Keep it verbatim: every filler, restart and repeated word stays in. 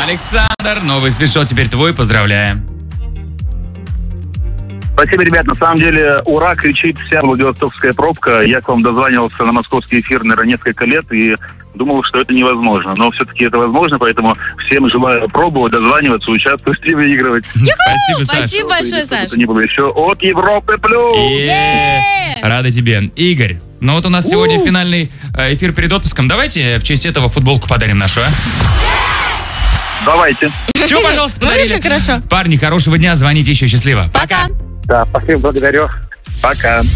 Александр, новый свитшот теперь твой, поздравляем. Спасибо, ребят. На самом деле, ура, кричит вся Владивостокская пробка. Я к вам дозванивался на московский эфир, наверное, несколько лет и думал, что это невозможно. Но все-таки это возможно, поэтому всем желаю пробовать, дозваниваться, участвовать и выигрывать. Спасибо, Саш. Спасибо большое, Саш. Это не было еще от Европы плюс. Е-е-е. Рада тебе. Игорь, ну вот у нас сегодня финальный э, эфир перед отпуском. Давайте в честь этого футболку подарим нашу, а? Давайте. Все, пожалуйста, Смотришь, подарили. как хорошо. Парни, хорошего дня, звоните еще, счастливо. Пока. Да, спасибо, благодарю. Пока.